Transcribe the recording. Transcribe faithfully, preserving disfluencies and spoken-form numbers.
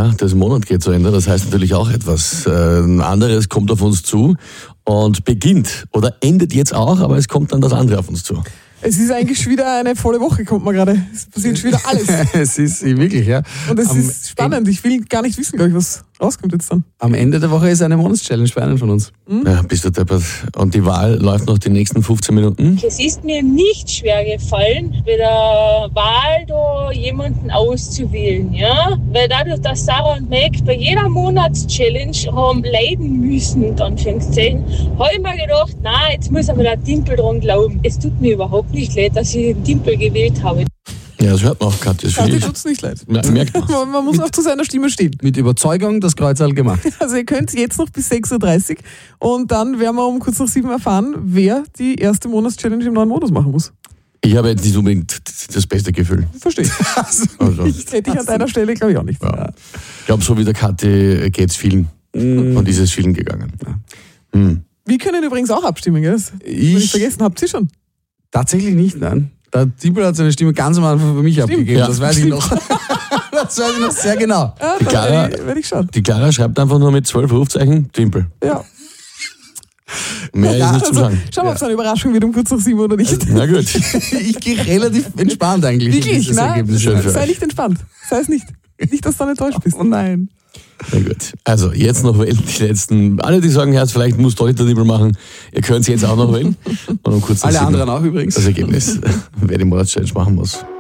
Ja, das Monat geht zu Ende. Das heißt natürlich auch etwas. Ein anderes kommt auf uns zu und beginnt oder endet jetzt auch, aber es kommt dann das andere auf uns zu. Es ist eigentlich schon wieder eine volle Woche, kommt man gerade. Es passiert schon wieder alles. Es ist wirklich, ja. Und es Am ist spannend. Ich will gar nicht wissen, glaube ich, was rauskommt jetzt dann. Am Ende der Woche ist eine Monatschallenge bei einem von uns. Hm? Ja, bist du deppert. Und die Wahl läuft noch die nächsten fünfzehn Minuten. Es ist mir nicht schwer gefallen, bei der Wahl da jemanden auszuwählen, ja. Weil dadurch, dass Sarah und Meg bei jeder Monatschallenge haben leiden müssen, in Anführungszeichen, habe ich mir gedacht, nein, jetzt muss aber der Dimpel dran glauben. Es tut mir überhaupt nicht leid, dass ich den Dimpel gewählt habe. Ja, das hört man auch gerade. Das Kathi finde tut's nicht leid. ich. Merkt man. Man, man muss auch zu seiner Stimme stehen. Mit Überzeugung das Kreuzerl gemacht. Also ihr könnt jetzt noch bis sechs Uhr dreißig und dann werden wir um kurz nach sieben erfahren, wer die erste Monatschallenge im neuen Modus machen muss. Ich habe jetzt nicht unbedingt das beste Gefühl. Verstehe ich. Also, Das hätte ich an deiner Stelle, glaube ich, auch nicht. ja. Ich glaube, so wie der Kathi geht es vielen. Mm. Und ist es vielen gegangen. Hm. Wir können übrigens auch abstimmen, gell? Das hab ich Ich vergessen, habt ihr schon? tatsächlich nicht, nein. Der Dimpel hat seine Stimme ganz am Anfang für mich abgegeben. Ja. Das weiß ich noch. Das weiß ich noch sehr genau. Ja, Die dann Clara- werde ich, werd ich schauen. Die Clara schreibt einfach nur mit zwölf Rufzeichen Dimpel. Ja. Mehr ist nicht zu Also, sagen. schauen wir, ob es eine Überraschung wird um kurz nach sieben oder nicht. Na gut. Ich gehe relativ entspannt eigentlich. in Wirklich, dieses nein? Ergebnis Schön rein. für Sei euch. nicht entspannt. Sei es nicht. Nicht, dass du dann enttäuscht bist. Oh nein. Na gut. Also, jetzt noch wählen die letzten. Alle, die sagen, Herz, vielleicht muss doch der Dimpel machen. Ihr könnt es jetzt auch noch wählen. Und um kurz nach Alle sieben anderen auch übrigens. Das Ergebnis, wer die Monatschallenge machen muss.